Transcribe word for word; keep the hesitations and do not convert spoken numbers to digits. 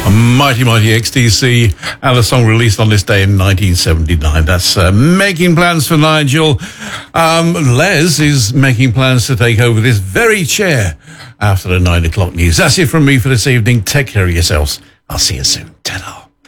Mighty Mighty X T C, and a song released on this day in nineteen seventy-nine. That's uh, Making Plans for Nigel. Um, Les is making plans to take over this very chair after the nine o'clock news. That's it from me for this evening. Take care of yourselves. I'll see you soon. Ta-da.